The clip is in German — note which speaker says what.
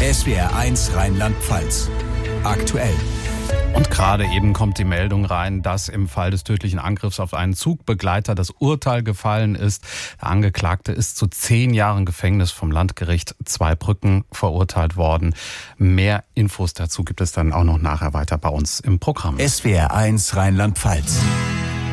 Speaker 1: SWR1 Rheinland-Pfalz. Aktuell.
Speaker 2: Und gerade eben kommt die Meldung rein, dass im Fall des tödlichen Angriffs auf einen Zugbegleiter das Urteil gefallen ist. Der Angeklagte ist zu 10 Jahren Gefängnis vom Landgericht Zweibrücken verurteilt worden. Mehr Infos dazu gibt es dann auch noch nachher weiter bei uns im Programm.
Speaker 1: SWR1 Rheinland-Pfalz.